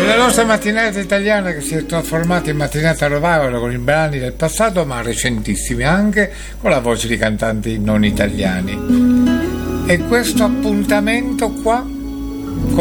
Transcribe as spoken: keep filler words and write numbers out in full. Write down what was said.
La nostra mattinata italiana che si è trasformata in mattinata revival con i brani del passato ma recentissimi anche con la voce di cantanti non italiani. E questo appuntamento qua